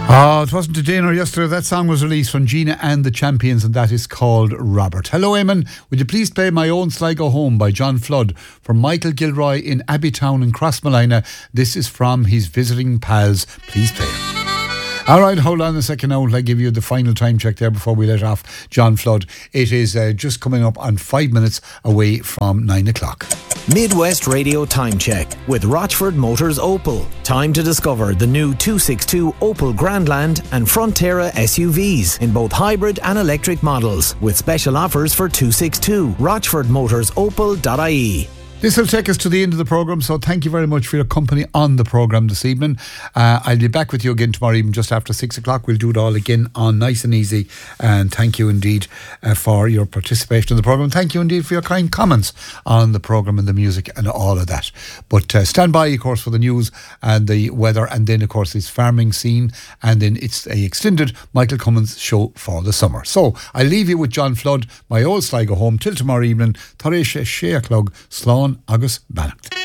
It wasn't today nor yesterday. That song was released from Gina and the Champions, and that is called Robert. Hello, Eamon. Would you please play My Own Sligo Home by John Flood for Michael Gilroy in Abbeytown in Crossmolina? This is from his visiting pals. Please play it. All right, hold on a second now until I give you the final time check there before we let off John Flood. It is just coming up on 5 minutes away from 9 o'clock. Midwest Radio Time Check with Rochford Motors Opel. Time to discover the new 262 Opel Grandland and Frontera SUVs in both hybrid and electric models with special offers for 262. RochfordMotorsOpel.ie. This will take us to the end of the programme, so thank you very much for your company on the programme this evening. I'll be back with you again tomorrow evening just after 6 o'clock. We'll do it all again on Nice and Easy, and thank you indeed for your participation in the programme. Thank you indeed for your kind comments on the programme and the music and all of that. But stand by, of course, for the news and the weather, and then, of course, this farming scene, and then it's a extended Michael Cummins show for the summer. So I'll leave you with John Flood, My Old Sligo Home, till tomorrow evening. Tarisha Shea Clug, Slán agus Bannacht.